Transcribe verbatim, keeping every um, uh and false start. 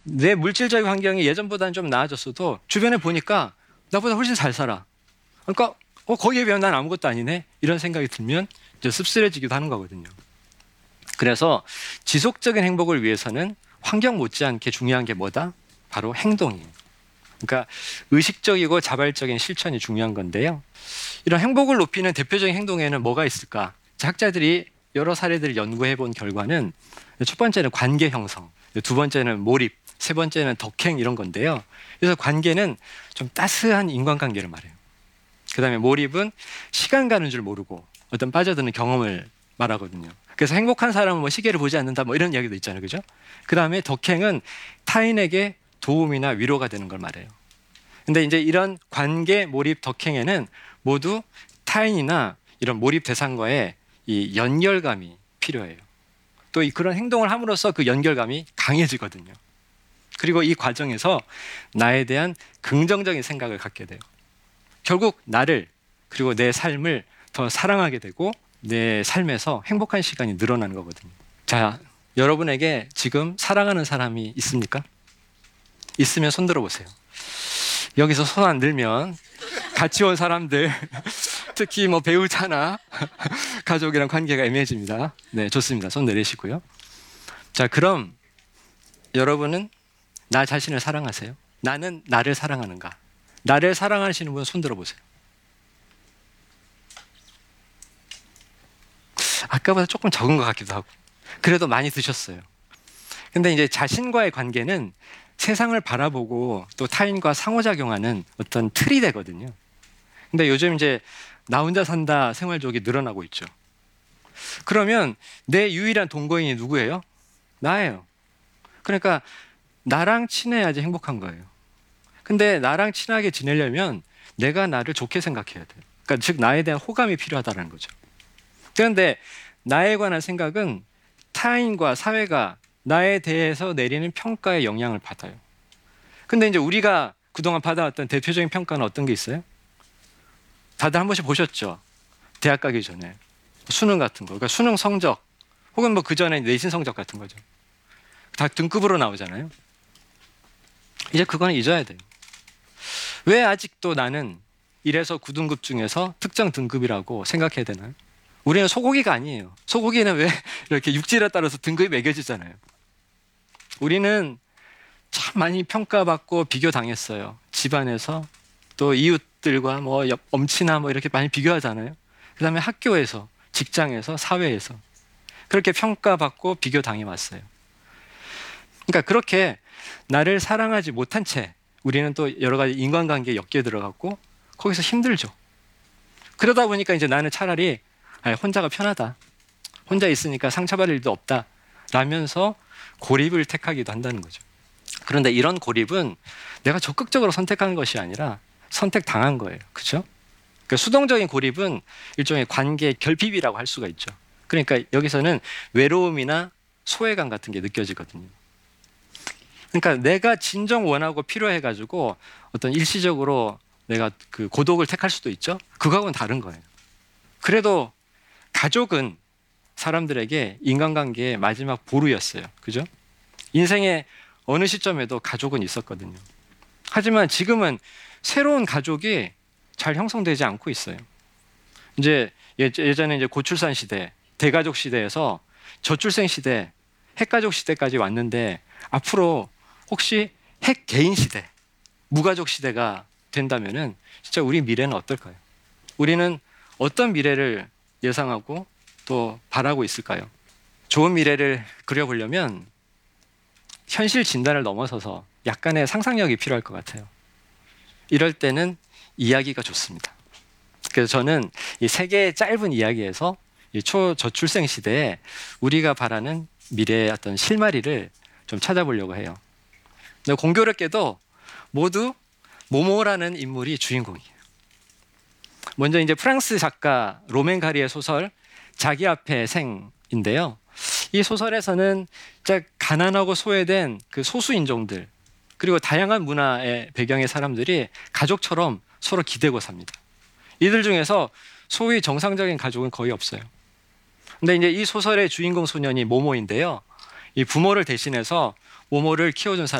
내 물질적 환경이 예전보다는 좀 나아졌어도 주변에 보니까 나보다 훨씬 잘 살아. 그러니까 어, 거기에 비하면 난 아무것도 아니네. 이런 생각이 들면 이제 씁쓸해지기도 하는 거거든요. 그래서 지속적인 행복을 위해서는 환경 못지않게 중요한 게 뭐다? 바로 행동이에요. 그러니까 의식적이고 자발적인 실천이 중요한 건데요. 이런 행복을 높이는 대표적인 행동에는 뭐가 있을까? 학자들이 여러 사례들을 연구해 본 결과는 첫 번째는 관계 형성, 두 번째는 몰입, 세 번째는 덕행 이런 건데요. 그래서 관계는 좀 따스한 인간관계를 말해요. 그 다음에 몰입은 시간 가는 줄 모르고 어떤 빠져드는 경험을 말하거든요. 그래서 행복한 사람은 뭐 시계를 보지 않는다 뭐 이런 이야기도 있잖아요. 그죠? 그 다음에 덕행은 타인에게 도움이나 위로가 되는 걸 말해요. 근데 이제 이런 관계, 몰입, 덕행에는 모두 타인이나 이런 몰입 대상과의 이 연결감이 필요해요. 또 그런 행동을 함으로써 그 연결감이 강해지거든요. 그리고 이 과정에서 나에 대한 긍정적인 생각을 갖게 돼요. 결국 나를 그리고 내 삶을 더 사랑하게 되고 내 삶에서 행복한 시간이 늘어나는 거거든요. 자, 여러분에게 지금 사랑하는 사람이 있습니까? 있으면 손 들어보세요. 여기서 손 안 들면 같이 온 사람들 특히 뭐 배우자나 가족이랑 관계가 애매해집니다. 네, 좋습니다. 손 내리시고요. 자, 그럼 여러분은 나 자신을 사랑하세요? 나는 나를 사랑하는가? 나를 사랑하시는 분 손 들어보세요. 아까보다 조금 적은 것 같기도 하고 그래도 많이 드셨어요. 근데 이제 자신과의 관계는 세상을 바라보고 또 타인과 상호작용하는 어떤 틀이 되거든요. 근데 요즘 이제 나 혼자 산다 생활족이 늘어나고 있죠. 그러면 내 유일한 동거인이 누구예요? 나예요. 그러니까 나랑 친해야지 행복한 거예요. 근데 나랑 친하게 지내려면 내가 나를 좋게 생각해야 돼요. 그러니까 즉 나에 대한 호감이 필요하다는 거죠. 그런데 나에 관한 생각은 타인과 사회가 나에 대해서 내리는 평가에 영향을 받아요. 근데 이제 우리가 그동안 받아왔던 대표적인 평가는 어떤 게 있어요? 다들 한 번씩 보셨죠? 대학 가기 전에 수능 같은 거, 그러니까 수능 성적 혹은 뭐 그 전에 내신 성적 같은 거죠. 다 등급으로 나오잖아요. 이제 그거는 잊어야 돼요. 왜 아직도 나는 일에서 구 등급 중에서 특정 등급이라고 생각해야 되나요? 우리는 소고기가 아니에요. 소고기는 왜 이렇게 육질에 따라서 등급이 매겨지잖아요. 우리는 참 많이 평가받고 비교당했어요. 집안에서 또 이웃들과 뭐 엄친아 뭐 이렇게 많이 비교하잖아요. 그 다음에 학교에서, 직장에서, 사회에서 그렇게 평가받고 비교당해왔어요. 그러니까 그렇게 나를 사랑하지 못한 채 우리는 또 여러 가지 인간관계에 엮여 들어갔고 거기서 힘들죠. 그러다 보니까 이제 나는 차라리 아니, 혼자가 편하다. 혼자 있으니까 상처받을 일도 없다. 라면서 고립을 택하기도 한다는 거죠. 그런데 이런 고립은 내가 적극적으로 선택한 것이 아니라 선택당한 거예요. 그렇죠? 그러니까 수동적인 고립은 일종의 관계 결핍이라고 할 수가 있죠. 그러니까 여기서는 외로움이나 소외감 같은 게 느껴지거든요. 그러니까 내가 진정 원하고 필요해가지고 어떤 일시적으로 내가 그 고독을 택할 수도 있죠. 그거하고는 다른 거예요. 그래도 가족은 사람들에게 인간관계의 마지막 보루였어요. 그죠? 인생의 어느 시점에도 가족은 있었거든요. 하지만 지금은 새로운 가족이 잘 형성되지 않고 있어요. 이제 예전에 이제 고출산 시대, 대가족 시대에서 저출생 시대, 핵가족 시대까지 왔는데 앞으로 혹시 핵 개인 시대, 무가족 시대가 된다면은 진짜 우리 미래는 어떨까요? 우리는 어떤 미래를 예상하고 또 바라고 있을까요? 좋은 미래를 그려보려면 현실 진단을 넘어서서 약간의 상상력이 필요할 것 같아요. 이럴 때는 이야기가 좋습니다. 그래서 저는 이 세 개의 짧은 이야기에서 이 초저출생 시대에 우리가 바라는 미래의 어떤 실마리를 좀 찾아보려고 해요. 근데 공교롭게도 모두 모모라는 인물이 주인공이에요. 먼저 이제 프랑스 작가 로맨 가리의 소설 자기 앞에 생인데요. 이 소설에서는 진짜 가난하고 소외된 그 소수 인종들 그리고 다양한 문화의 배경의 사람들이 가족처럼 서로 기대고 삽니다. 이들 중에서 소위 정상적인 가족은 거의 없어요. 근데 이제 이 소설의 주인공 소년이 모모인데요. 이 부모를 대신해서 모모를 키워준 사람